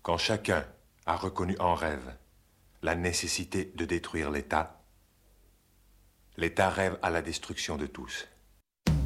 Quand chacun a reconnu en rêve la nécessité de détruire l'État, l'État rêve à la destruction de tous.